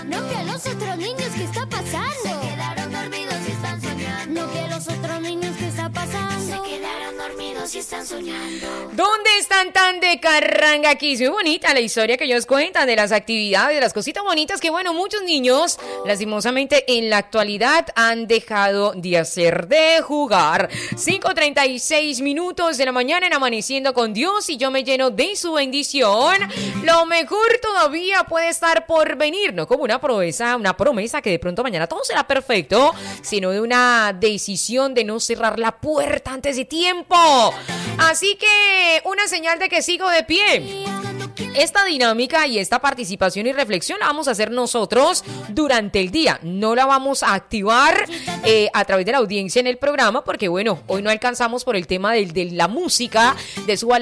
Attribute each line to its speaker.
Speaker 1: No que los otros niños, ¿qué está pasando? Se quedaron dormidos y están soñando. No que los otros niños, ¿qué está pasando? Se quedaron dormidos y están soñando.
Speaker 2: ¿Dónde están tan de carranga aquí? Es muy bonita la historia que ellos cuentan de las actividades, de las cositas bonitas que, bueno, muchos niños, lastimosamente, en la actualidad han dejado de hacer, de jugar. 5:36 minutos de la mañana en Amaneciendo con Dios y yo me lleno de su bendición. Lo mejor todavía puede estar por venir, no como una promesa que de pronto mañana todo será perfecto, sino de una decisión de no cerrar la puerta antes de tiempo. Así que una señal de que sigo de pie. Esta dinámica y esta participación y reflexión la vamos a hacer nosotros durante el día. No la vamos a activar a través de la audiencia en el programa porque, bueno, hoy no alcanzamos por el tema de la música, de su